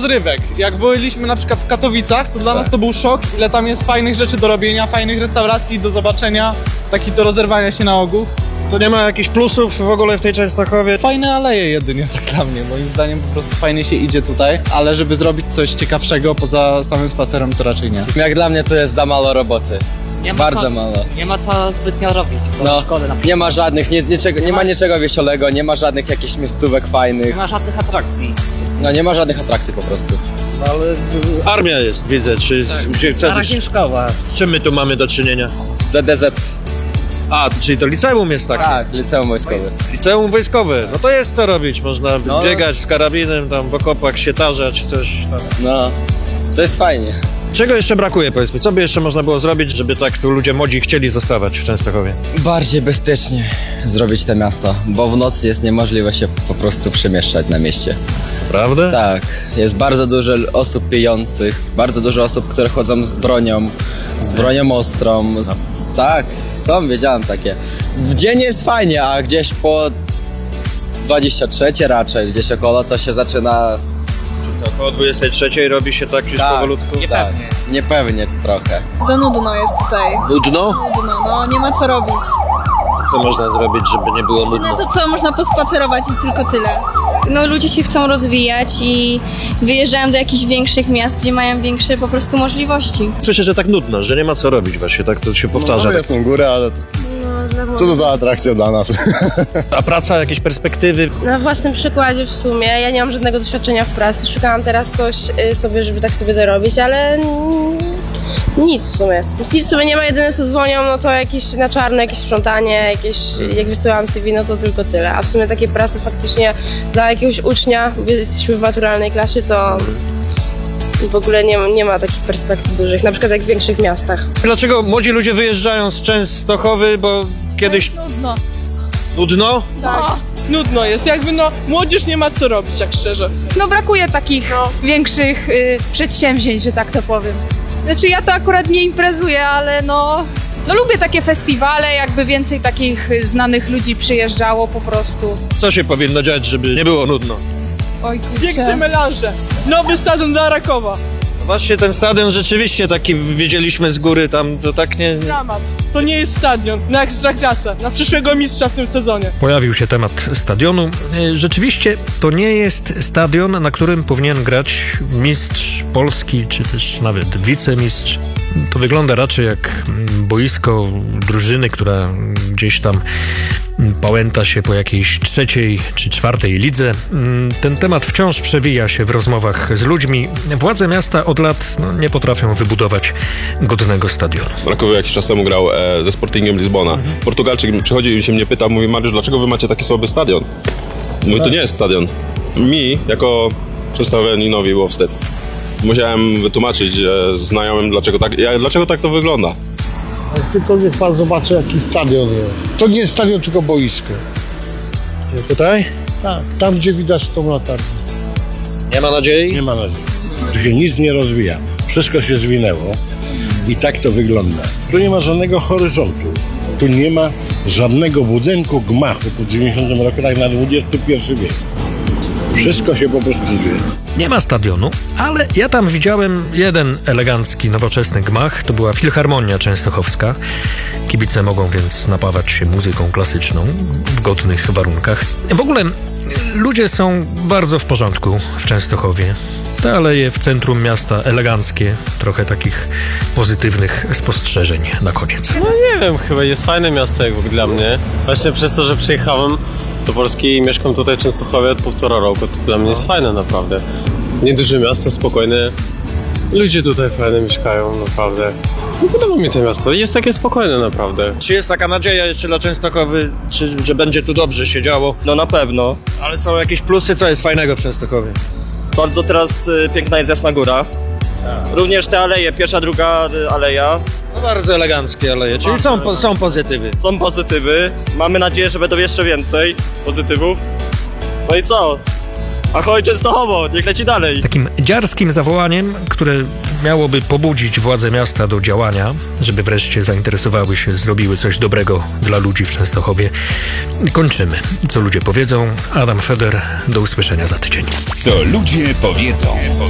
rozrywek. Jak byliśmy na przykład w Katowicach, to dla nas to był szok, ile tam jest fajnych rzeczy do robienia, fajnych restauracji do zobaczenia, taki do rozerwania się na ogół. To nie ma jakichś plusów w ogóle w tej Częstochowie? Fajne aleje jedynie, tak dla mnie. Moim zdaniem po prostu fajnie się idzie tutaj, ale żeby zrobić coś ciekawszego poza samym spacerem, to raczej nie. Jak dla mnie to jest za mało roboty. Bardzo mało. Nie ma co zbytnio robić w No, szkole na przykład. nie ma żadnych, nie ma niczego wiesiołego, nie ma żadnych jakichś miejscówek fajnych. Nie ma żadnych atrakcji. No nie ma żadnych atrakcji po prostu. Ale armia jest, widzę, czy gdzie Na chcesz? razie szkoła. Z czym my tu mamy do czynienia? ZDZ. A, czyli to liceum jest takie? Tak, liceum wojskowe. Liceum wojskowe, no to jest co robić, można No. biegać z karabinem, tam w okopach się tarzać, coś tam. No, to jest fajnie. Czego jeszcze brakuje, powiedzmy? Co by jeszcze można było zrobić, żeby tak tu ludzie młodzi chcieli zostawać w Częstochowie? Bardziej bezpiecznie zrobić te miasto, bo w nocy jest niemożliwe się po prostu przemieszczać na mieście. Prawda? Tak, jest bardzo dużo osób pijących, bardzo dużo osób, które chodzą z bronią ostrą. Tak, wiedziałem takie. W dzień jest fajnie, a gdzieś po 23 raczej, gdzieś około to się zaczyna... Około 23 robi się tak już powolutku? Niepewnie. Niepewnie trochę. Za nudno jest tutaj. Nudno? Nudno, no nie ma co robić. Co można zrobić, żeby nie było No nudno? to co, można pospacerować i tylko tyle. No ludzie się chcą rozwijać i wyjeżdżają do jakichś większych miast, gdzie mają większe po prostu możliwości. Słyszę, że tak nudno, że nie ma co robić właśnie, tak to się powtarza. No, są góry, ale co to za atrakcja dla nas? A praca, jakieś perspektywy? Na własnym przykładzie w sumie, ja nie mam żadnego doświadczenia w pracy, szukałam teraz coś sobie, żeby tak sobie dorobić, ale nic w sumie. Nic w sumie nie ma, jedyne co dzwonią, no to jakieś na czarno, jakieś sprzątanie, jak wysyłam CV, no to tylko tyle. A w sumie takie prace faktycznie dla jakiegoś ucznia, bo jesteśmy w maturalnej klasie, to w ogóle nie ma takich perspektyw dużych, na przykład jak w większych miastach. Dlaczego młodzi ludzie wyjeżdżają z Częstochowy, bo kiedyś... Nudno. Nudno? Tak. Nudno jest, jakby młodzież nie ma co robić, jak szczerze. No brakuje takich większych przedsięwzięć, że tak to powiem. Znaczy ja to akurat nie imprezuję, ale no lubię takie festiwale, jakby więcej takich znanych ludzi przyjeżdżało po prostu. Co się powinno dziać, żeby nie było nudno? Oj Większe kurczę. melanże, nowy stadion dla Rakowa. No właśnie ten stadion rzeczywiście taki widzieliśmy z góry, tam to tak nie... Dramat. To nie jest stadion na Ekstraklasę, na przyszłego mistrza w tym sezonie. Pojawił się temat stadionu. Rzeczywiście to nie jest stadion, na którym powinien grać mistrz Polski, czy też nawet wicemistrz. To wygląda raczej jak boisko drużyny, która gdzieś tam pałęta się po jakiejś 3. czy 4. lidze. Ten temat wciąż przewija się w rozmowach z ludźmi. Władze miasta od lat nie potrafią wybudować godnego stadionu. Rakowy jakiś czas temu grał ze Sportingiem Lizbona. Portugalczyk przychodzi i się mnie pyta, mówi: Mariusz, dlaczego wy macie taki słaby stadion? Mówi, to nie jest stadion. Mi, jako Częstochowianinowi, było wstyd. Musiałem wytłumaczyć znajomym, dlaczego tak to wygląda. Tylko niech pan zobaczy, jaki stadion jest. To nie jest stadion, tylko boisko. Tutaj? Tak, tam gdzie widać tą latarnię. Nie ma nadziei? Nie ma nadziei. Tu się nic nie rozwija. Wszystko się zwinęło i tak to wygląda. Tu nie ma żadnego horyzontu. Tu nie ma żadnego budynku, gmachu po 90 roku, tak na XXI wiek. Wszystko się po prostu dzieje. Nie ma stadionu, ale ja tam widziałem jeden elegancki, nowoczesny gmach. To była Filharmonia Częstochowska. Kibice mogą więc napawać się muzyką klasyczną w godnych warunkach. W ogóle ludzie są bardzo w porządku w Częstochowie. Te aleje w centrum miasta eleganckie, trochę takich pozytywnych spostrzeżeń na koniec. No nie wiem, chyba jest fajne miasto jak dla mnie. Właśnie przez to, że przyjechałem do Polski i mieszkam tutaj w Częstochowie od 1,5 roku, to dla mnie jest fajne naprawdę. Nieduże miasto, spokojne. Ludzie tutaj fajnie mieszkają, naprawdę. No, podoba mi to miasto, jest takie spokojne naprawdę. Czy jest taka nadzieja jeszcze dla Częstochowy, że będzie tu dobrze się działo? No na pewno. Ale są jakieś plusy, co jest fajnego w Częstochowie? Bardzo teraz piękna jest Jasna Góra. Również te aleje, pierwsza, druga aleja. No bardzo eleganckie aleje, czyli są pozytywy. Są pozytywy. Mamy nadzieję, że będą jeszcze więcej pozytywów. No i co? Ahoj Częstochowo, niech leci dalej. Takim dziarskim zawołaniem, które miałoby pobudzić władze miasta do działania, żeby wreszcie zainteresowały się, zrobiły coś dobrego dla ludzi w Częstochowie. Kończymy. Co ludzie powiedzą? Adam Feder, do usłyszenia za tydzień. Co ludzie powiedzą.